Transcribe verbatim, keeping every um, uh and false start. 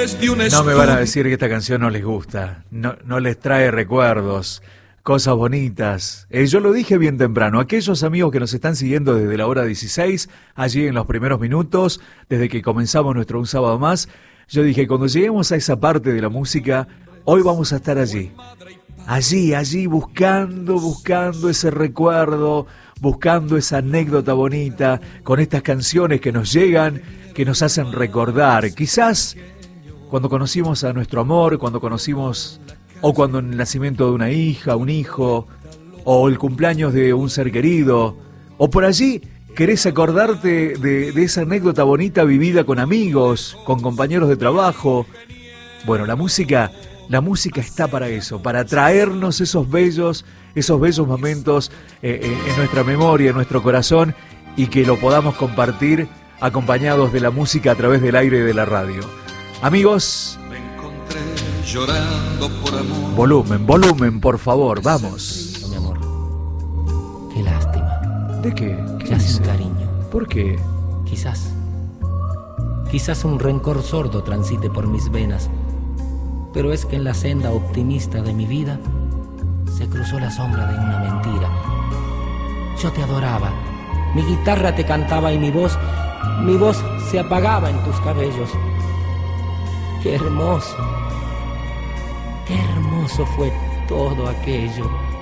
desde un No me van a decir que esta canción no les gusta, no, no les trae recuerdos, cosas bonitas. Eh, yo lo dije bien temprano, aquellos amigos que nos están siguiendo desde la hora dieciséis, allí en los primeros minutos, desde que comenzamos nuestro Un Sábado Más, yo dije, cuando lleguemos a esa parte de la música, hoy vamos a estar allí. Allí, allí, buscando, buscando ese recuerdo, buscando esa anécdota bonita, con estas canciones que nos llegan, que nos hacen recordar. Quizás cuando conocimos a nuestro amor, cuando conocimos, o cuando en el nacimiento de una hija, un hijo, o el cumpleaños de un ser querido, o por allí querés acordarte de, de esa anécdota bonita vivida con amigos, con compañeros de trabajo. Bueno, la música... La música está para eso, para traernos esos bellos, esos bellos momentos eh, eh, en nuestra memoria, en nuestro corazón, y que lo podamos compartir acompañados de la música a través del aire de la radio. Amigos, me encontré llorando por amor. Volumen, volumen, por favor, vamos. Mi amor, qué lástima. ¿De qué? ¿Qué Ya dice? sin cariño. ¿Por qué? Quizás, quizás un rencor sordo transite por mis venas. Pero es que en la senda optimista de mi vida se cruzó la sombra de una mentira. Yo te adoraba, mi guitarra te cantaba y mi voz, mi voz se apagaba en tus cabellos. Qué hermoso, qué hermoso fue todo aquello.